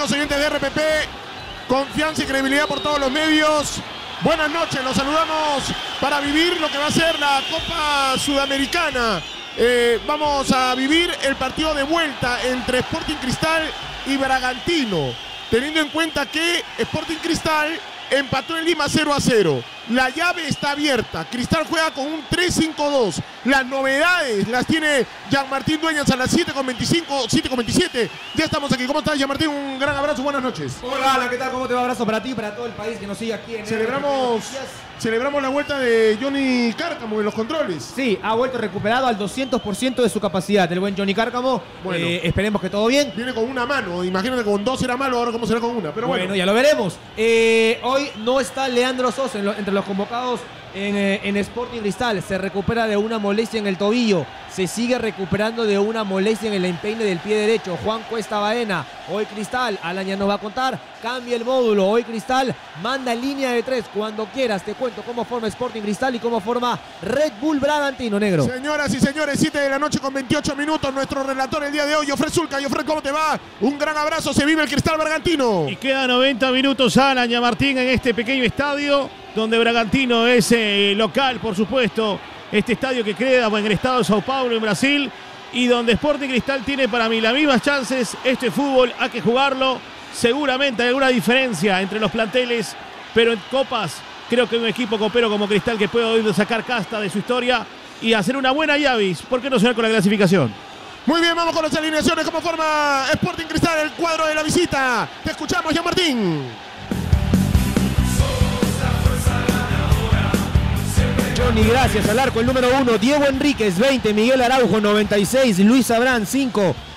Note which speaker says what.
Speaker 1: Estimados oyentes de RPP, confianza y credibilidad por todos los medios. Buenas noches, los saludamos para vivir lo que va a ser la Copa Sudamericana. Vamos a vivir el partido de vuelta entre Sporting Cristal y Bragantino, teniendo en cuenta que Sporting Cristal empató en Lima 0-0. La llave está abierta. Cristal juega con un 3-5-2. Las novedades las tiene Jean-Martín Dueñas a las 7:25, 7:27. Ya estamos aquí. ¿Cómo estás, Jean-Martín? Un gran abrazo, buenas noches.
Speaker 2: Hola, Alan, ¿qué tal? ¿Cómo te va? Abrazo para ti y para todo el país que nos sigue aquí en
Speaker 1: Celebramos la vuelta de Johnny Cárcamo en los controles.
Speaker 2: Sí, ha vuelto recuperado al 200% de su capacidad. El buen Johnny Cárcamo. Bueno, esperemos que todo bien.
Speaker 1: Viene con una mano. Imagínate, con dos era malo, ahora cómo será con una. Pero bueno,
Speaker 2: ya lo veremos. Hoy no está Leandro Sosa entre los convocados en Sporting Cristal. Se recupera de una molestia en el tobillo. Se sigue recuperando de una molestia en el empeine del pie derecho. Juan Cuesta Baena. Hoy Cristal, Alan ya nos va a contar. Cambia el módulo. Hoy Cristal manda en línea de 3. Cuando quieras te cuento cómo forma Sporting Cristal y cómo forma Red Bull Bragantino, negro.
Speaker 1: Señoras y señores, 7 de la noche con 28 minutos. Nuestro relator el día de hoy, Jofred Zulca. Jofred, ¿cómo te va? Un gran abrazo. Se vive el Cristal Bragantino.
Speaker 3: Y queda 90 minutos, Alan y Martín, en este pequeño estadio donde Bragantino es local, por supuesto. Este estadio que queda en el estado de Sao Paulo, en Brasil, y donde Sporting Cristal tiene para mí las mismas chances. Este fútbol hay que jugarlo. Seguramente hay alguna diferencia entre los planteles, pero en copas creo que un equipo copero como Cristal que puede hoy sacar casta de su historia y hacer una buena llavis. ¿Por qué no sonar con la clasificación?
Speaker 1: Muy bien, vamos con las alineaciones. ¿Cómo forma Sporting Cristal el cuadro de la visita? Te escuchamos, Jean-Martín.
Speaker 2: Johnny, gracias al arco, el número 1, Diego Enríquez, 20, Miguel Araujo, 96, Luis Abrán, 5,